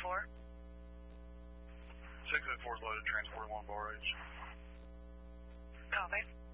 604. 604 is loaded, transport 1 bar H. Copy.